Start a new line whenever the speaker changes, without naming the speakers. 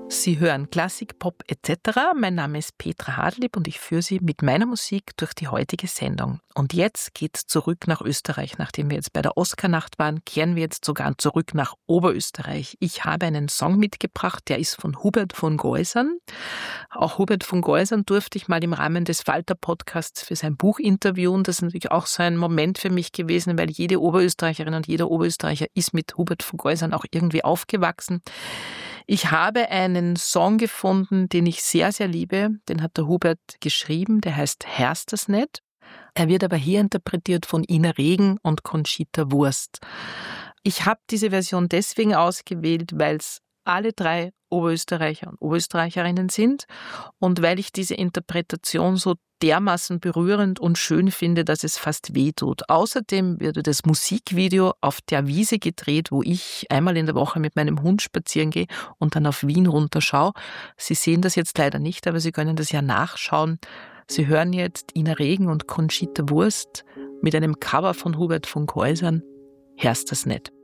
Sie hören Klassik, Pop etc. Mein Name ist Petra Hadlieb und ich führe Sie mit meiner Musik durch die heutige Sendung. Und jetzt geht's zurück nach Österreich. Nachdem wir jetzt bei der Oscarnacht waren, kehren wir jetzt sogar zurück nach Oberösterreich. Ich habe einen Song mitgebracht, der ist von Hubert von Geusern. Auch Hubert von Geusern durfte ich mal im Rahmen des Falter-Podcasts für sein Buch interviewen. Das ist natürlich auch so ein Moment für mich gewesen, weil jede Oberösterreicherin und jeder Oberösterreicher ist mit Hubert von Geusern auch irgendwie aufgewachsen. Ich habe einen Song gefunden, den ich sehr, sehr liebe. Den hat der Hubert geschrieben. Der heißt Hörst das nicht? Er wird aber hier interpretiert von Ina Regen und Conchita Wurst. Ich habe diese Version deswegen ausgewählt, weil es alle drei Oberösterreicher und Oberösterreicherinnen sind und weil ich diese Interpretation so dermaßen berührend und schön finde, dass es fast weh tut. Außerdem wird das Musikvideo auf der Wiese gedreht, wo ich einmal in der Woche mit meinem Hund spazieren gehe und dann auf Wien runterschaue. Sie sehen das jetzt leider nicht, aber Sie können das ja nachschauen. Sie hören jetzt Ina Regen und Conchita Wurst mit einem Cover von Hubert von Geusern. Hörst das nicht?